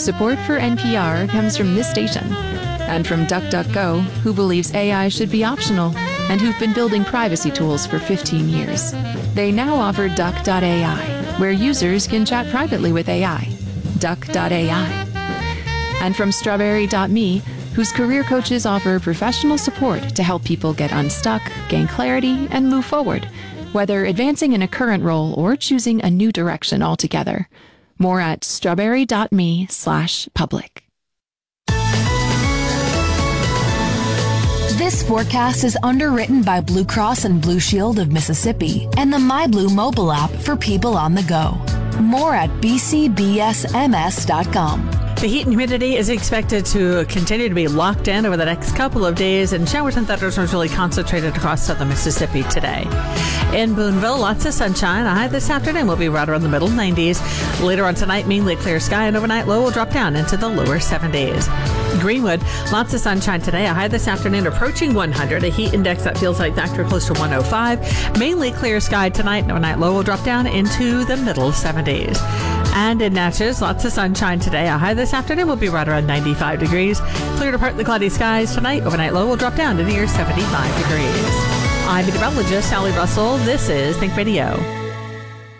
Support for NPR comes from this station and from DuckDuckGo, who believes AI should be optional and who've been building privacy tools for 15 years. They now offer Duck.ai, where users can chat privately with AI. Duck.ai. And from Strawberry.me, whose career coaches offer professional support to help people get unstuck, gain clarity, and move forward, whether advancing in a current role or choosing a new direction altogether. More at strawberry.me/public. This forecast is underwritten by Blue Cross and Blue Shield of Mississippi and the MyBlue mobile app for people on the go. More at bcbsms.com. The heat and humidity is expected to continue to be locked in over the next couple of days, and showers and thunderstorms really concentrated across southern Mississippi today. In Boonville, lots of sunshine. A high this afternoon will be right around the middle 90s. Later on tonight, mainly clear sky, and overnight low will drop down into the lower 70s. Greenwood, lots of sunshine today. A high this afternoon approaching 100. A heat index that feels like factor close to 105. Mainly clear sky tonight, and overnight low will drop down into the middle 70s. And in Natchez, lots of sunshine today. A high this afternoon will be right around 95 degrees. Clear to partly cloudy skies tonight. Overnight low will drop down to near 75 degrees. I'm meteorologist Sally Russell. This is Think Radio.